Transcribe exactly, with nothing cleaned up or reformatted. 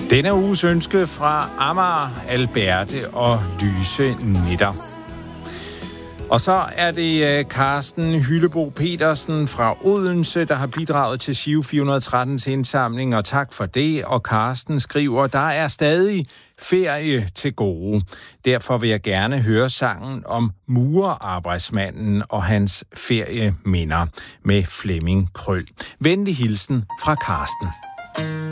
Denne uges ønske fra Amager, Alberte og Lyse Nitter. Og så er det Carsten Hyllebo Petersen fra Odense, der har bidraget til Giro fire hundrede og trettens indsamling, og tak for det. Og Carsten skriver, der er stadig ferie til gode. Derfor vil jeg gerne høre sangen om murerarbejdsmanden og hans ferieminder med Flemming Krøll. Venlig hilsen fra Carsten.